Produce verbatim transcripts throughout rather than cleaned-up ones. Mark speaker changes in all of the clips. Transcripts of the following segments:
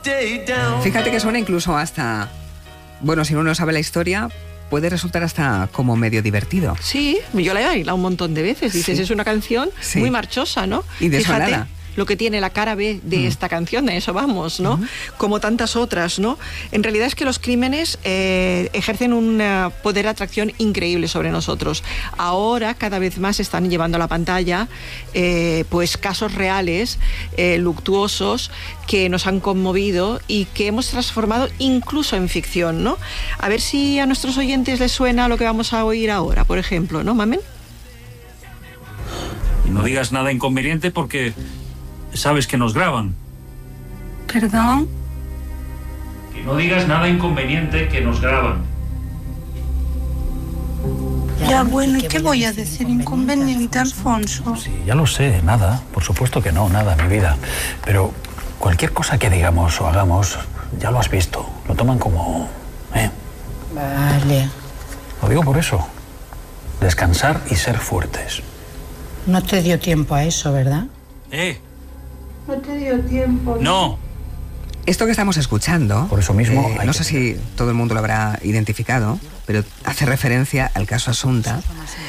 Speaker 1: Fíjate que suena incluso hasta... Bueno, si uno no sabe la historia, puede resultar hasta como medio divertido.
Speaker 2: Sí, yo la he bailado un montón de veces. Dices, sí. Es una canción sí. muy marchosa, ¿no?
Speaker 1: Y desolada.
Speaker 2: Fíjate lo que tiene la cara B de mm. esta canción, de eso vamos, ¿no? Mm. Como tantas otras, ¿no? En realidad es que los crímenes eh, ejercen un poder de atracción increíble sobre nosotros. Ahora cada vez más están llevando a la pantalla eh, pues casos reales, eh, luctuosos, que nos han conmovido y que hemos transformado incluso en ficción, ¿no? A ver si a nuestros oyentes les suena lo que vamos a oír ahora, por ejemplo, ¿no, Mamen?
Speaker 3: No digas nada inconveniente porque... sabes que nos graban.
Speaker 4: ¿Perdón?
Speaker 3: Que no digas nada inconveniente, que nos graban.
Speaker 4: Ya, bueno, ¿y qué voy a decir inconveniente, Alfonso?
Speaker 5: Sí, ya lo sé, nada. Por supuesto que no, nada, mi vida. Pero cualquier cosa que digamos o hagamos, ya lo has visto. Lo toman como... ¿eh?
Speaker 4: Vale.
Speaker 5: Lo digo por eso. Descansar y ser fuertes.
Speaker 4: No te dio tiempo a eso, ¿verdad?
Speaker 3: ¿Eh?
Speaker 4: No te dio tiempo.
Speaker 3: No.
Speaker 1: Esto que estamos escuchando,
Speaker 5: por eso mismo,
Speaker 1: eh, no sé si todo el mundo lo habrá identificado, pero hace referencia al caso Asunta.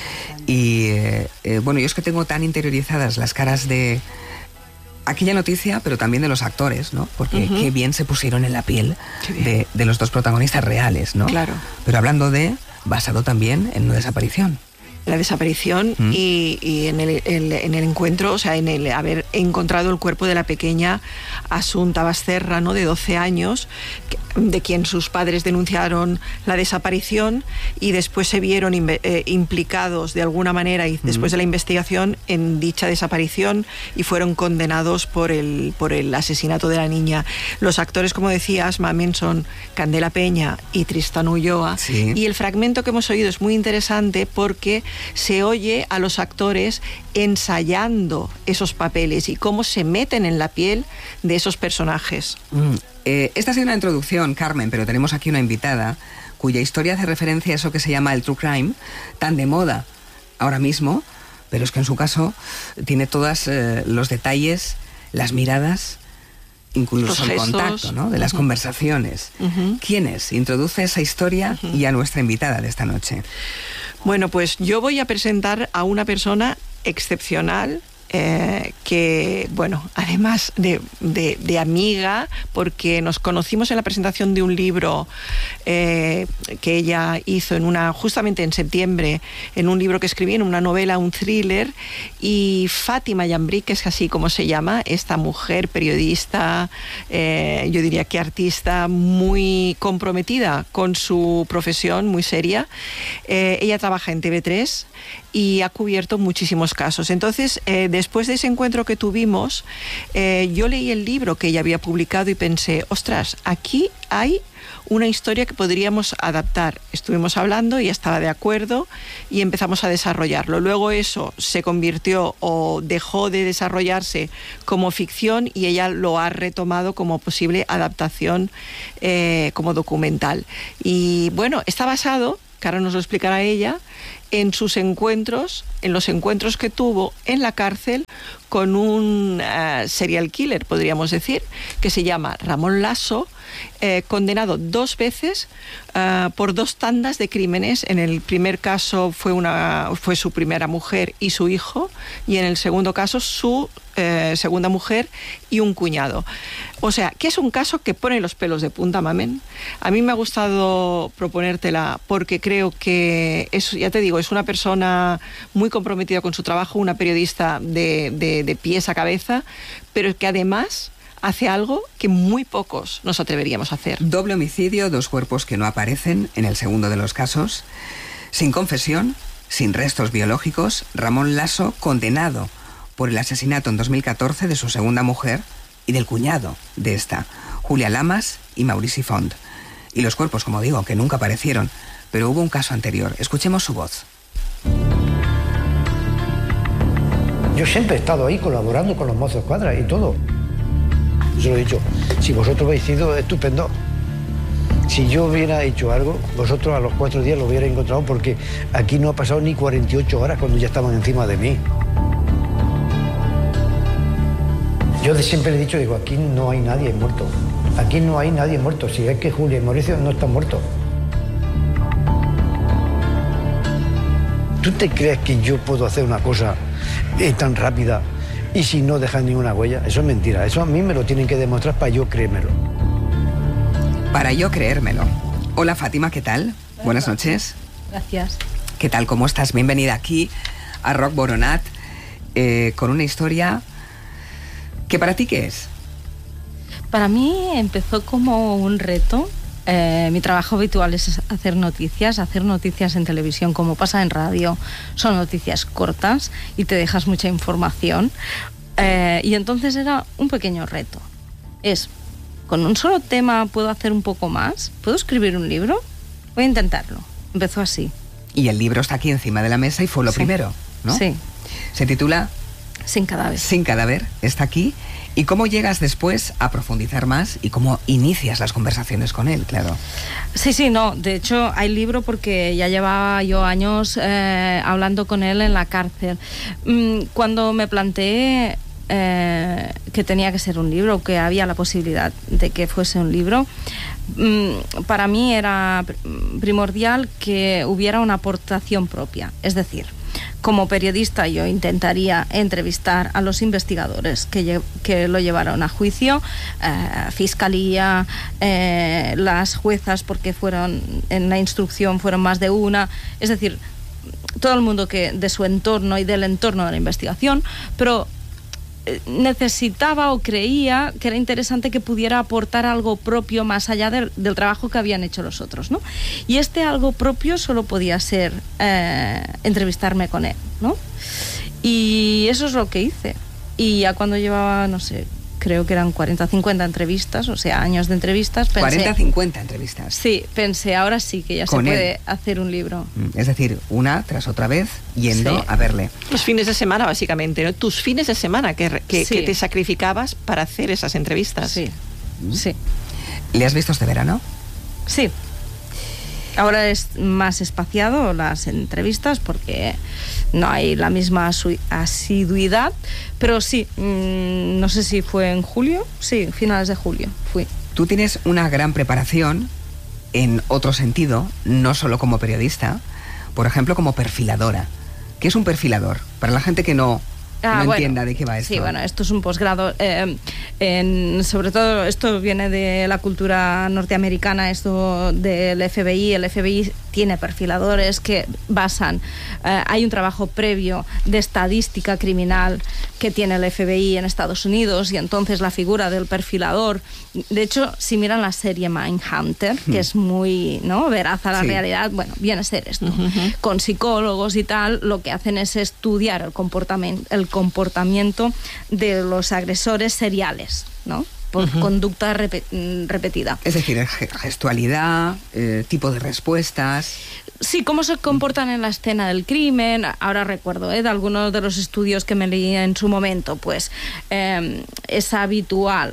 Speaker 1: Y eh, eh, bueno, yo es que tengo tan interiorizadas las caras de aquella noticia, pero también de los actores, ¿no? Porque uh-huh. qué bien se pusieron en la piel de, de los dos protagonistas reales, ¿no?
Speaker 2: Claro.
Speaker 1: Pero hablando de, basado también en una desaparición.
Speaker 2: La desaparición mm. y, y en, el, el, en el encuentro, o sea, en el haber encontrado el cuerpo de la pequeña Asunta Basterra, ¿no? De doce años, de quien sus padres denunciaron la desaparición y después se vieron eh, implicados de alguna manera y después mm. de la investigación en dicha desaparición y fueron condenados por el, por el asesinato de la niña. Los actores, como decías, Mamen, son Candela Peña y Tristán Ulloa.
Speaker 1: Sí.
Speaker 2: Y el fragmento que hemos oído es muy interesante porque se oye a los actores ensayando esos papeles y cómo se meten en la piel de esos personajes.
Speaker 1: Mm. Eh, esta ha sido una introducción, Carmen, pero tenemos aquí una invitada cuya historia hace referencia a eso que se llama el true crime, tan de moda ahora mismo, pero es que en su caso tiene todos eh, los detalles, las miradas, incluso el contacto, ¿no? De uh-huh. las conversaciones. Uh-huh. ¿Quién es? Introduce esa historia uh-huh. y a nuestra invitada de esta noche.
Speaker 2: Bueno, pues yo voy a presentar a una persona excepcional, eh, que, bueno, además de, de, de amiga, porque nos conocimos en la presentación de un libro eh, que ella hizo en una, justamente en septiembre, en un libro que escribí, en una novela, un thriller, y Fátima Yambrí, que es así como se llama, esta mujer periodista, eh, yo diría que artista, muy comprometida con su profesión, muy seria. Eh, ella trabaja en T V tres y ha cubierto muchísimos casos. Entonces, eh, después de ese encuentro que tuvimos, eh, yo leí el libro que ella había publicado y pensé, ostras, aquí hay una historia que podríamos adaptar. Estuvimos hablando y estaba de acuerdo y empezamos a desarrollarlo. Luego eso se convirtió o dejó de desarrollarse como ficción y ella lo ha retomado como posible adaptación eh, como documental. Y bueno, está basado, que ahora nos lo explicará ella, en sus encuentros, en los encuentros que tuvo en la cárcel con un uh, serial killer, podríamos decir, que se llama Ramón Lasso, eh, condenado dos veces uh, por dos tandas de crímenes. En el primer caso fue, una, fue su primera mujer y su hijo, y en el segundo caso su eh, segunda mujer y un cuñado. O sea, que es un caso que pone los pelos de punta, Mamen. A mí me ha gustado proponértela porque creo que, es, ya te digo, es una persona muy comprometida con su trabajo, una periodista de, de, de pies a cabeza, pero que además hace algo que muy pocos nos atreveríamos a hacer.
Speaker 1: Doble homicidio, dos cuerpos que no aparecen en el segundo de los casos. Sin confesión, sin restos biológicos, Ramón Lasso condenado por el asesinato en dos mil catorce de su segunda mujer y del cuñado de esta, Julia Lamas y Maurici Font. Y los cuerpos, como digo, que nunca aparecieron, pero hubo un caso anterior. Escuchemos su voz.
Speaker 6: Yo siempre he estado ahí colaborando con los Mossos de Escuadra y todo. Yo lo he dicho, si vosotros habéis sido estupendo. Si yo hubiera hecho algo, vosotros a los cuatro días lo hubiera encontrado, porque aquí no ha pasado ni cuarenta y ocho horas cuando ya estaban encima de mí. Yo siempre le he dicho, digo, aquí no hay nadie muerto. Aquí no hay nadie muerto. Si es que Julia y Mauricio no están muertos. ¿Tú te crees que yo puedo hacer una cosa eh, tan rápida y si no dejar ninguna huella? Eso es mentira. Eso a mí me lo tienen que demostrar para yo creérmelo.
Speaker 1: Para yo creérmelo. Hola Fátima, ¿qué tal? Hola, buenas noches.
Speaker 7: Gracias.
Speaker 1: ¿Qué tal? ¿Cómo estás? Bienvenida aquí a Rock Boronat eh, con una historia que para ti ¿qué es?
Speaker 7: Para mí empezó como un reto. Eh, mi trabajo habitual es hacer noticias, hacer noticias en televisión, como pasa en radio. Son noticias cortas y te dejas mucha información. Eh, y entonces era un pequeño reto. Es, con un solo tema puedo hacer un poco más. ¿Puedo escribir un libro? Voy a intentarlo. Empezó así.
Speaker 1: Y el libro está aquí encima de la mesa y fue lo
Speaker 7: sí.
Speaker 1: primero, ¿no?
Speaker 7: Sí.
Speaker 1: Se titula
Speaker 7: Sin cadáver.
Speaker 1: Sin cadáver, está aquí. ¿Y cómo llegas después a profundizar más y cómo inicias las conversaciones con él, claro?
Speaker 7: Sí, sí, no. De hecho, hay libro porque ya llevaba yo años eh, hablando con él en la cárcel. Mm, cuando me planteé eh, que tenía que ser un libro, que había la posibilidad de que fuese un libro, mm, para mí era primordial que hubiera una aportación propia. Es decir, como periodista yo intentaría entrevistar a los investigadores que, lle- que lo llevaron a juicio, eh, fiscalía, eh, las juezas, porque fueron en la instrucción fueron más de una, es decir, todo el mundo que de su entorno y del entorno de la investigación, pero necesitaba o creía que era interesante que pudiera aportar algo propio más allá del, del trabajo que habían hecho los otros, ¿no? Y este algo propio solo podía ser eh, entrevistarme con él, ¿no? Y eso es lo que hice. Y ya cuando llevaba, no sé, creo que eran cuarenta, cincuenta entrevistas, o sea, años de entrevistas, pensé...
Speaker 1: cuarenta, cincuenta entrevistas.
Speaker 7: Sí, pensé, ahora sí que ya
Speaker 1: Con
Speaker 7: se
Speaker 1: él.
Speaker 7: puede hacer un libro.
Speaker 1: Es decir, una tras otra vez yendo
Speaker 2: Sí.
Speaker 1: a verle.
Speaker 2: Los fines de semana, básicamente, ¿no? Tus fines de semana que, que,
Speaker 7: Sí.
Speaker 2: que te sacrificabas para hacer esas entrevistas.
Speaker 7: Sí, sí,
Speaker 1: ¿Le has visto este verano?
Speaker 7: sí. Ahora es más espaciado las entrevistas porque no hay la misma asu- asiduidad, pero sí, mmm, no sé si fue en julio, sí, finales de julio fui.
Speaker 1: Tú tienes una gran preparación en otro sentido, no solo como periodista, por ejemplo, como perfiladora. ¿Qué es un perfilador? Para la gente que no,
Speaker 7: Ah,
Speaker 1: no
Speaker 7: bueno,
Speaker 1: entienda de qué va esto.
Speaker 7: Sí, bueno, esto es un posgrado. Eh, en, sobre todo, esto viene de la cultura norteamericana, esto del F B I. El F B I tiene perfiladores que basan... Eh, hay un trabajo previo de estadística criminal que tiene el F B I en Estados Unidos y entonces la figura del perfilador... De hecho, si miran la serie Mindhunter, que
Speaker 1: Hmm.
Speaker 7: es muy, ¿no?, veraz a la
Speaker 1: Sí.
Speaker 7: realidad, bueno, viene a ser esto.
Speaker 2: Uh-huh.
Speaker 7: Con psicólogos y tal, lo que hacen es estudiar el comportamiento, el comportamiento de los agresores seriales, ¿no? Por
Speaker 2: Uh-huh.
Speaker 7: conducta repe- repetida.
Speaker 1: Es decir, ge- gestualidad, eh, tipo de respuestas.
Speaker 7: Sí, cómo se comportan en la escena del crimen. Ahora recuerdo ¿eh? de algunos de los estudios que me leí en su momento, pues eh, es habitual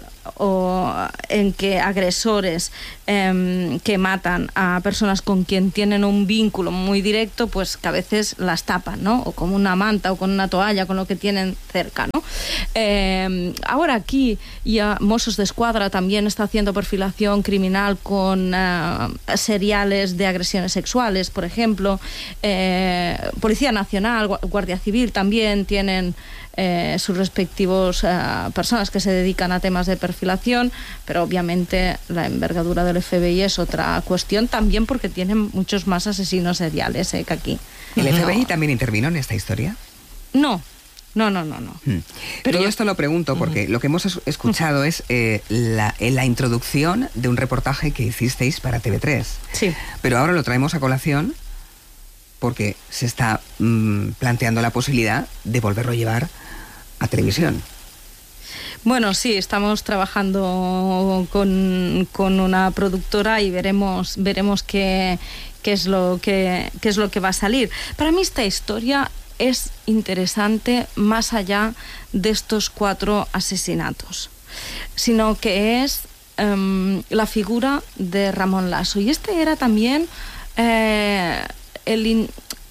Speaker 7: o en que agresores eh, que matan a personas con quien tienen un vínculo muy directo, pues que a veces las tapan, ¿no? O con una manta o con una toalla, con lo que tienen cerca, ¿no? Eh, ahora aquí ya Mossos de Escuadra también está haciendo perfilación criminal con uh, seriales de agresiones sexuales, por ejemplo. Eh, Policía Nacional, Guardia Civil también tienen eh, sus respectivos uh, personas que se dedican a temas de perfilación, pero obviamente la envergadura del F B I es otra cuestión, también porque tienen muchos más asesinos seriales eh, que aquí.
Speaker 1: ¿El F B I
Speaker 7: No.
Speaker 1: también intervino en esta historia?
Speaker 7: No, no, no, no, no.
Speaker 1: Hmm.
Speaker 2: Pero
Speaker 1: Todo
Speaker 2: yo-
Speaker 1: esto lo pregunto porque lo que hemos es- escuchado es eh, la, eh, la introducción de un reportaje que hicisteis para T V tres.
Speaker 7: Sí.
Speaker 1: Pero ahora lo traemos a colación porque se está mm, planteando la posibilidad de volverlo a llevar a televisión.
Speaker 7: Bueno, sí, estamos trabajando con, con una productora y veremos, veremos qué, qué es lo que, qué es lo que va a salir. Para mí esta historia es interesante más allá de estos cuatro asesinatos, sino que es um, la figura de Ramón Lasso. Y este era también eh, el... In,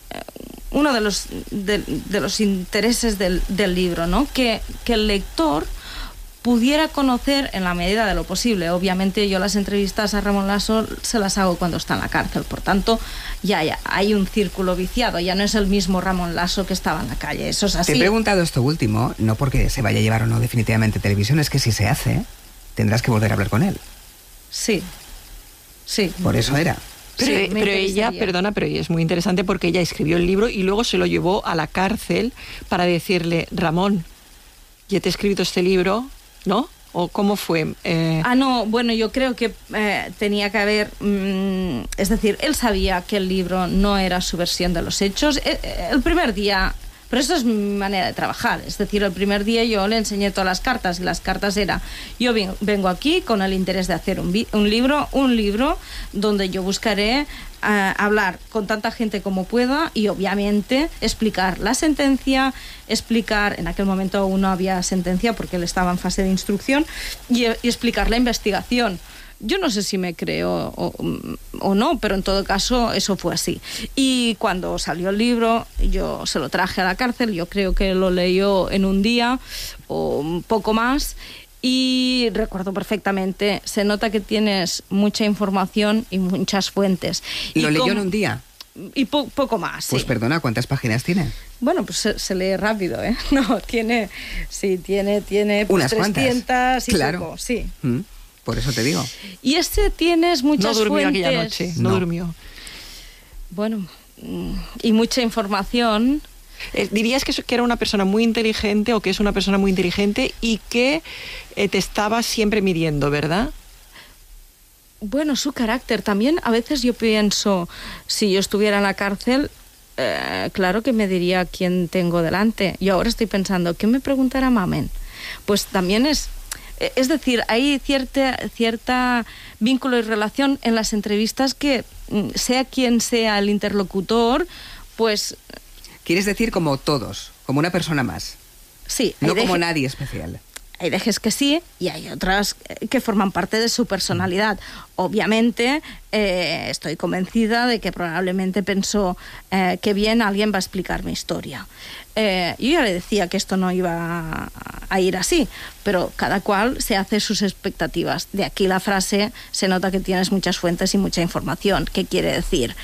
Speaker 7: uno de los, de, de los intereses del, del libro, ¿no? Que, que el lector pudiera conocer en la medida de lo posible. Obviamente yo las entrevistas a Ramón Lasso se las hago cuando está en la cárcel, por tanto ya, ya hay un círculo viciado, ya no es el mismo Ramón Lasso que estaba en la calle, eso es así.
Speaker 1: Te he preguntado esto último, no porque se vaya a llevar o no definitivamente televisión, es que si se hace, tendrás que volver a hablar con él.
Speaker 7: Sí, sí.
Speaker 1: Por eso era.
Speaker 2: Pero,
Speaker 7: Sí, me
Speaker 2: pero ella,
Speaker 7: interesaría.
Speaker 2: perdona, pero ella es muy interesante porque ella escribió el libro y luego se lo llevó a la cárcel para decirle, Ramón, ya te he escrito este libro, ¿no? ¿O cómo fue? Eh...
Speaker 7: Ah, no, bueno, yo creo que eh, tenía que haber... Mmm, es decir, él sabía que el libro no era su versión de los hechos. El, el primer día... Pero eso es mi manera de trabajar. Es decir, el primer día yo le enseñé todas las cartas y las cartas era, yo vengo aquí con el interés de hacer un, vi- un libro, un libro donde yo buscaré uh, hablar con tanta gente como pueda y obviamente explicar la sentencia, explicar, en aquel momento aún no había sentencia porque él estaba en fase de instrucción, y, y explicar la investigación. Yo no sé si me creo o, o no, pero en todo caso eso fue así. Y cuando salió el libro, yo se lo traje a la cárcel, yo creo que lo leyó en un día o un poco más, y recuerdo perfectamente, se nota que tienes mucha información y muchas fuentes.
Speaker 1: ¿Lo
Speaker 7: y
Speaker 1: leyó
Speaker 7: como,
Speaker 1: en un día?
Speaker 7: Y po- poco más,
Speaker 1: Pues
Speaker 7: sí.
Speaker 1: perdona, ¿cuántas páginas tiene?
Speaker 7: Bueno, pues se, se lee rápido, ¿eh? No, tiene, sí, tiene, tiene pues,
Speaker 1: Unas
Speaker 7: trescientas
Speaker 1: cuantas.
Speaker 7: y
Speaker 1: Claro.
Speaker 7: poco, sí.
Speaker 1: ¿Mm? Por eso te digo.
Speaker 7: Y este tienes muchas
Speaker 2: no durmió
Speaker 7: fuentes.
Speaker 2: aquella noche, no,
Speaker 1: No.
Speaker 2: durmió.
Speaker 7: Bueno, mm, y mucha información.
Speaker 2: Eh, ¿Dirías que, es- que era una persona muy inteligente o que es una persona muy inteligente y que eh, te estaba siempre midiendo, ¿verdad?
Speaker 7: Bueno, su carácter también. A veces yo pienso, si yo estuviera en la cárcel, eh, claro que me diría quién tengo delante. Yo ahora estoy pensando, ¿qué me preguntará Mamen? Pues también es... Es decir, hay cierta, cierta vínculo y relación en las entrevistas que, sea quien sea el interlocutor, pues...
Speaker 1: Quieres decir como todos, como una persona más,
Speaker 7: Sí, hay
Speaker 1: no como
Speaker 7: deje-
Speaker 1: nadie especial.
Speaker 7: hay dejes que sí y hay otras que forman parte de su personalidad. Obviamente, eh, estoy convencida de que probablemente pensó eh, que bien alguien va a explicar mi historia. Eh, yo ya le decía que esto no iba a, a ir así, pero cada cual se hace sus expectativas. De aquí la frase, se nota que tienes muchas fuentes y mucha información. ¿Qué quiere decir?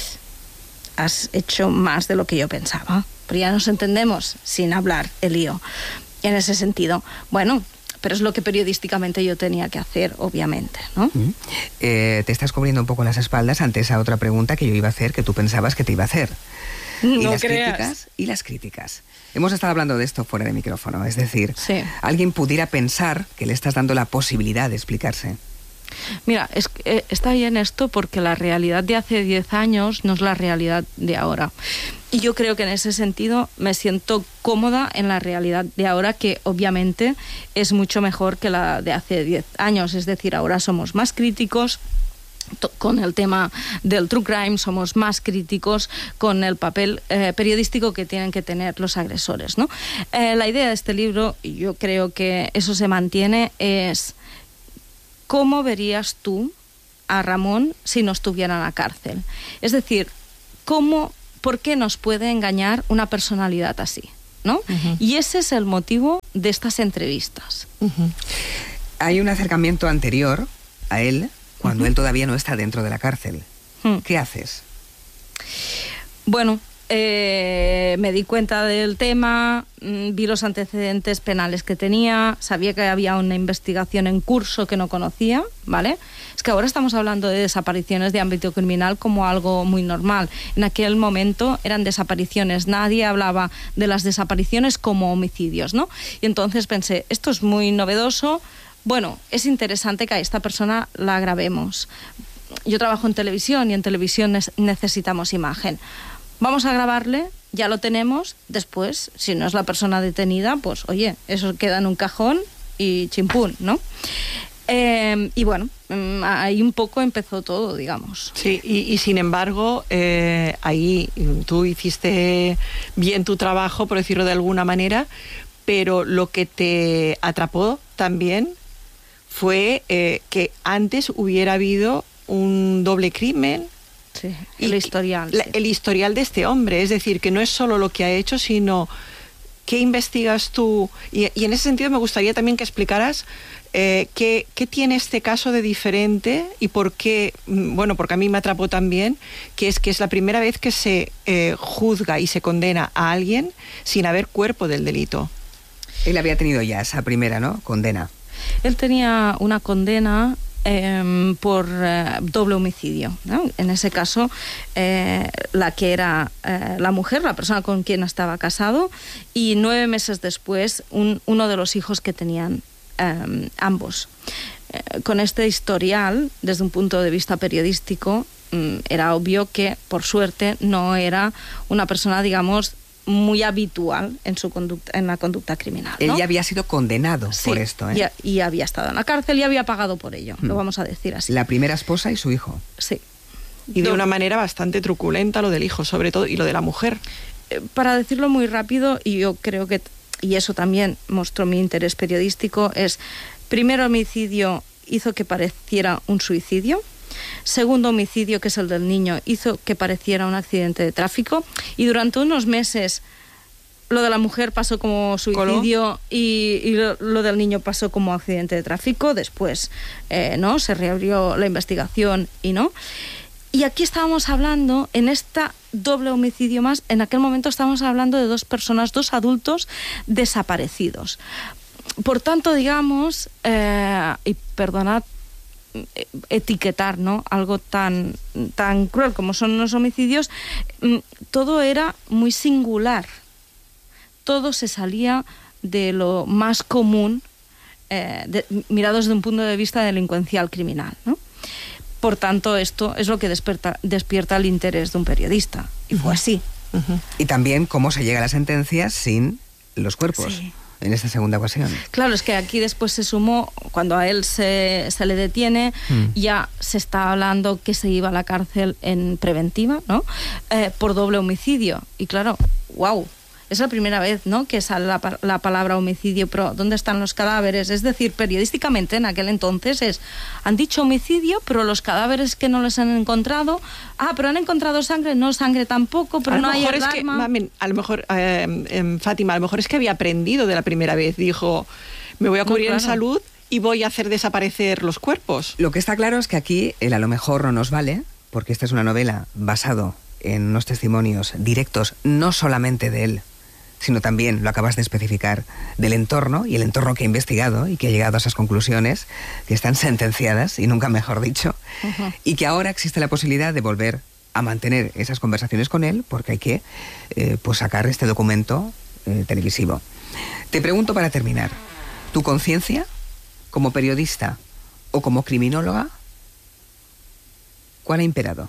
Speaker 7: Has hecho más de lo que yo pensaba. Pero ya nos entendemos sin hablar el lío. En ese sentido, bueno, pero es lo que periodísticamente yo tenía que hacer, obviamente, ¿no?
Speaker 1: ¿Mm? Eh, te estás cubriendo un poco las espaldas ante esa otra pregunta que yo iba a hacer, que tú pensabas que te iba a hacer. y
Speaker 7: No
Speaker 1: las
Speaker 7: creas.
Speaker 1: críticas y las críticas. Hemos estado hablando de esto fuera de micrófono, es decir,
Speaker 7: Sí.
Speaker 1: alguien pudiera pensar que le estás dando la posibilidad de explicarse.
Speaker 7: Mira, es, eh, está bien esto porque la realidad de hace diez años no es la realidad de ahora. Y yo creo que en ese sentido me siento cómoda en la realidad de ahora, que obviamente es mucho mejor que la de hace diez años. Es decir, ahora somos más críticos con el tema del true crime, somos más críticos con el papel eh, periodístico que tienen que tener los agresores, ¿no? Eh, la idea de este libro, y yo creo que eso se mantiene, es ¿cómo verías tú a Ramón si no estuviera en la cárcel? Es decir, ¿cómo, ¿por qué nos puede engañar una personalidad así? ¿No?
Speaker 2: Uh-huh.
Speaker 7: Y ese es el motivo de estas entrevistas.
Speaker 2: Uh-huh.
Speaker 1: Hay un acercamiento anterior a él cuando
Speaker 7: Uh-huh.
Speaker 1: él todavía no está dentro de la cárcel.
Speaker 7: Hmm.
Speaker 1: ¿Qué haces?
Speaker 7: Bueno, eh, me di cuenta del tema, mm, vi los antecedentes penales que tenía, sabía que había una investigación en curso que no conocía, ¿vale? Es que ahora estamos hablando de desapariciones de ámbito criminal como algo muy normal. En aquel momento eran desapariciones, nadie hablaba de las desapariciones como homicidios, ¿no? Y entonces pensé, esto es muy novedoso, bueno, es interesante que a esta persona la grabemos. Yo trabajo en televisión y en televisión ne- necesitamos imagen. Vamos a grabarle, ya lo tenemos, después, si no es la persona detenida, pues oye, eso queda en un cajón y chimpún, ¿no? Eh, y bueno, mm, ahí un poco empezó todo, digamos.
Speaker 2: Sí, y, y sin embargo, eh, ahí tú hiciste bien tu trabajo, por decirlo de alguna manera, pero lo que te atrapó también fue eh, que antes hubiera habido un doble crimen.
Speaker 7: Sí, el
Speaker 2: Y
Speaker 7: historial.
Speaker 2: la-
Speaker 7: sí.
Speaker 2: El historial de este hombre, es decir, que no es solo lo que ha hecho, sino ¿qué investigas tú? Y, y en ese sentido me gustaría también que explicaras eh, qué, qué tiene este caso de diferente y por qué, bueno, porque a mí me atrapó también, que es que es la primera vez que se eh, juzga y se condena a alguien sin haber cuerpo del delito.
Speaker 1: Él había tenido ya esa primera, ¿no?, condena.
Speaker 7: Él tenía una condena eh, por eh, doble homicidio, ¿no? En ese caso, eh, la que era eh, la mujer, la persona con quien estaba casado, y nueve meses después, un, uno de los hijos que tenían eh, ambos. Eh, con este historial, desde un punto de vista periodístico, mm, era obvio que, por suerte, no era una persona, digamos, muy habitual en su conducta, en la conducta criminal, ¿no?
Speaker 1: Él ya había sido condenado
Speaker 7: sí,
Speaker 1: por esto, ¿eh?
Speaker 7: Y, y había estado en la cárcel y había pagado por ello, hmm. lo vamos a decir así.
Speaker 1: La primera esposa y su hijo.
Speaker 7: Sí.
Speaker 2: Y de una manera bastante truculenta lo del hijo, sobre todo, y lo de la mujer.
Speaker 7: Eh, para decirlo muy rápido, y yo creo que, y eso también mostró mi interés periodístico, es, primer homicidio hizo que pareciera un suicidio. Segundo homicidio, que es el del niño, hizo que pareciera un accidente de tráfico, y durante unos meses lo de la mujer pasó como suicidio y, y lo, lo del niño pasó como accidente de tráfico. Después eh, no se reabrió la investigación y no. Y aquí estábamos hablando, en esta doble homicidio más, en aquel momento estábamos hablando de dos personas, dos adultos desaparecidos. Por tanto, digamos, eh, y perdonad etiquetar, ¿no?, algo tan, tan cruel como son los homicidios, todo era muy singular. Todo se salía de lo más común, eh, de, mirado desde un punto de vista delincuencial criminal, ¿no? Por tanto, esto es lo que despierta, despierta el interés de un periodista. Y fue así.
Speaker 1: Uh-huh. Y también cómo se llega a la sentencia sin los cuerpos. Sí. En esta segunda ocasión.
Speaker 7: Claro, es que aquí después se sumó, cuando a él se, se le detiene, mm. ya se está hablando que se iba a la cárcel en preventiva, ¿no? Eh, por doble homicidio. Y claro, wow, es la primera vez, ¿no?, que sale la, la palabra homicidio, pero ¿dónde están los cadáveres? Es decir, periodísticamente en aquel entonces es, han dicho homicidio, pero los cadáveres que no los han encontrado, ah, pero han encontrado sangre, no sangre tampoco, pero no hay alarma. Es que,
Speaker 2: mami, a lo mejor, eh, eh, Fátima, a lo mejor es que había aprendido de la primera vez, dijo, me voy a cubrir no, claro. en salud y voy a hacer desaparecer los cuerpos.
Speaker 1: Lo que está claro es que aquí el a lo mejor no nos vale, porque esta es una novela basado en unos testimonios directos, no solamente de él, sino también, lo acabas de especificar, del entorno, y el entorno que ha investigado y que ha llegado a esas conclusiones que están sentenciadas, y nunca mejor dicho, uh-huh. y que ahora existe la posibilidad de volver a mantener esas conversaciones con él, porque hay que eh, pues sacar este documento eh, televisivo. Te pregunto para terminar, ¿tu conciencia, como periodista o como criminóloga, cuál ha imperado?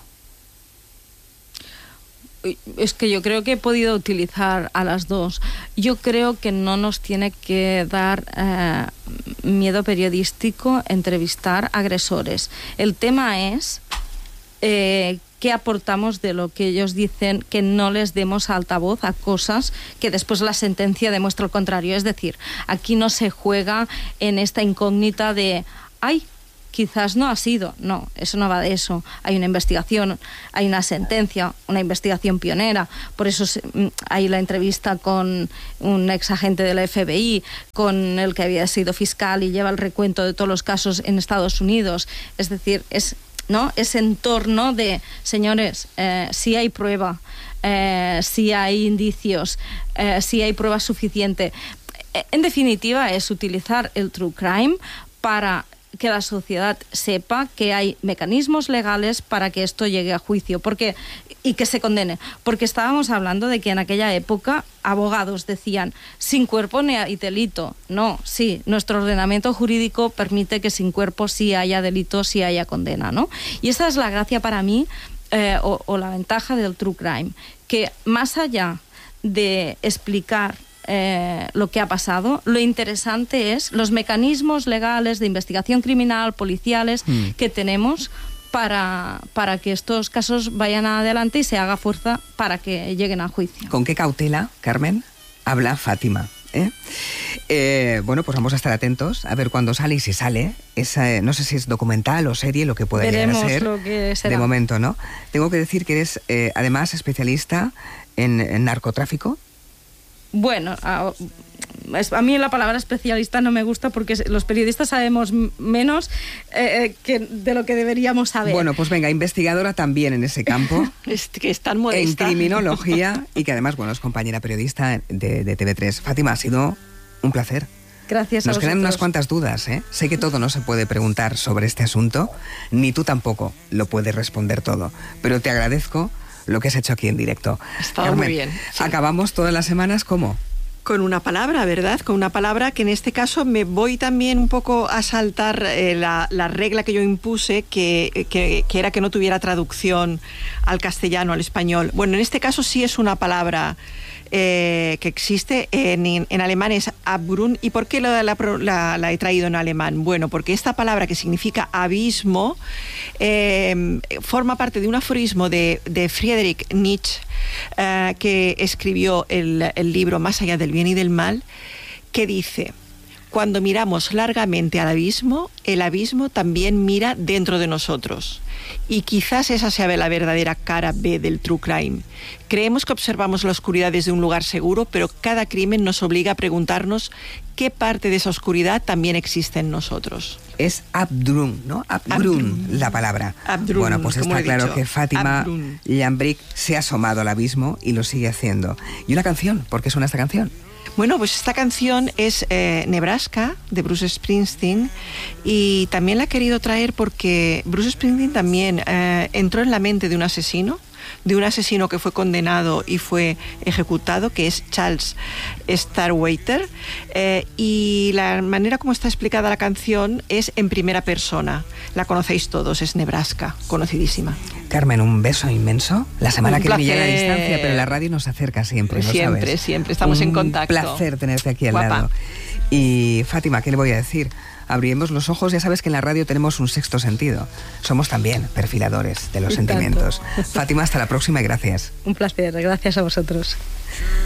Speaker 7: Es que yo creo que he podido utilizar a las dos. Yo creo que no nos tiene que dar eh, miedo periodístico entrevistar agresores. El tema es eh, qué aportamos de lo que ellos dicen, que no les demos altavoz a cosas que después la sentencia demuestra lo contrario. Es decir, aquí no se juega en esta incógnita de ¡ay! Quizás no ha sido, no, eso no va de eso. Hay una investigación, hay una sentencia, una investigación pionera. Por eso hay la entrevista con un ex agente de la F B I, con el que había sido fiscal y lleva el recuento de todos los casos en Estados Unidos. Es decir, es, ¿no?, ese entorno de, señores, eh, sí hay prueba, eh, sí hay indicios, eh, sí hay prueba suficiente. En definitiva, es utilizar el true crime para que la sociedad sepa que hay mecanismos legales para que esto llegue a juicio, porque y que se condene, porque estábamos hablando de que en aquella época abogados decían sin cuerpo no hay delito. No, sí, nuestro ordenamiento jurídico permite que sin cuerpo sí haya delito, sí haya condena, ¿no? Y esa es la gracia para mí eh, o, o la ventaja del true crime, que más allá de explicar Eh, lo que ha pasado, lo interesante es los mecanismos legales de investigación criminal, policiales, mm. que tenemos para, para que estos casos vayan adelante y se haga fuerza para que lleguen a juicio.
Speaker 1: ¿Con qué cautela, Carmen, habla Fátima? ¿Eh? Eh, bueno, pues vamos a estar atentos a ver cuándo sale y si sale. Esa, no sé si es documental o serie, lo que pueda llegar a ser.
Speaker 7: Lo que será.
Speaker 1: De momento, ¿no? Tengo que decir que eres, eh, además, especialista en, en narcotráfico.
Speaker 7: bueno, a, a mí la palabra especialista no me gusta porque los periodistas sabemos menos eh, que de lo que deberíamos saber.
Speaker 1: Bueno, pues venga, investigadora también en ese campo.
Speaker 2: Es que es tan modesta.
Speaker 1: En criminología y que además, bueno, es compañera periodista de, de T V tres. Fátima, ha sido un placer.
Speaker 7: Gracias a
Speaker 1: Nos quedan
Speaker 7: vosotros.
Speaker 1: unas cuantas dudas, ¿eh? Sé que todo no se puede preguntar sobre este asunto, ni tú tampoco lo puedes responder todo, pero te agradezco lo que has hecho aquí en directo.
Speaker 2: Ha estado
Speaker 1: Carmen,
Speaker 2: muy bien. Sí.
Speaker 1: Acabamos todas las semanas, ¿cómo?
Speaker 2: Con una palabra, ¿verdad? Con una palabra que en este caso me voy también un poco a saltar eh, la, la regla que yo impuse, que, que, que era que no tuviera traducción al castellano, al español. Bueno, en este caso sí es una palabra eh, que existe, en, en alemán es Abgrund. ¿Y por qué la, la, la, la he traído en alemán? Bueno, porque esta palabra que significa abismo eh, forma parte de un aforismo de, de Friedrich Nietzsche, Uh, que escribió el, el libro Más allá del bien y del mal, que dice: cuando miramos largamente al abismo, el abismo también mira dentro de nosotros. Y quizás esa sea la verdadera cara B del true crime. Creemos que observamos la oscuridad desde un lugar seguro, pero cada crimen nos obliga a preguntarnos qué parte de esa oscuridad también existe en nosotros.
Speaker 1: Es Abgrund, ¿no? Abgrund, la palabra.
Speaker 2: Abgrund,
Speaker 1: bueno, pues
Speaker 2: como
Speaker 1: está
Speaker 2: he
Speaker 1: claro
Speaker 2: dicho.
Speaker 1: que Fátima
Speaker 2: Abgrund.
Speaker 1: Llambric se ha asomado al abismo y lo sigue haciendo. Y una canción, ¿por qué suena esta canción?
Speaker 2: Bueno, pues esta canción es eh, Nebraska, de Bruce Springsteen, y también la he querido traer porque Bruce Springsteen también eh, entró en la mente de un asesino, de un asesino que fue condenado y fue ejecutado, que es Charles Starkweather, eh, y la manera como está explicada la canción es en primera persona. La conocéis todos, es Nebraska, conocidísima.
Speaker 1: Carmen, un beso inmenso. La semana
Speaker 2: Un
Speaker 1: que viene ya a la
Speaker 2: placer.
Speaker 1: distancia, pero la radio nos acerca siempre, ¿lo
Speaker 2: Siempre,
Speaker 1: sabes?
Speaker 2: siempre, estamos en contacto.
Speaker 1: Un placer tenerte aquí al
Speaker 2: Guapa.
Speaker 1: lado. Y Fátima, ¿qué le voy a decir? Abrimos los ojos, ya sabes que en la radio tenemos un sexto sentido. Somos también perfiladores de los
Speaker 7: Y tanto.
Speaker 1: sentimientos. Fátima, hasta la próxima y gracias.
Speaker 7: Un placer, gracias a vosotros.